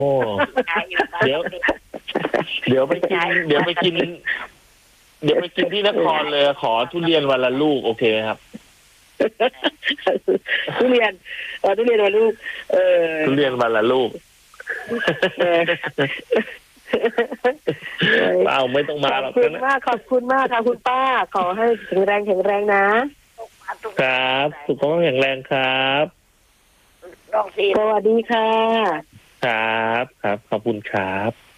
เดี๋ยวเดี๋ยวไปกินเดี๋ยวไปกินเดี๋ยวไปกินที่นครเลยขอทุเรียนวันละลูกโอเคไหมครับทุเรียนวันลูกทุเรียนวันละลูกเปล่าไม่ต้องมาหรอกขอบคุณมากค่ะคุณป้าขอให้แข็งแรงนะครับสุขภาพแข็งแรงครับสวัสดีค่ะครับขอบคุณครับ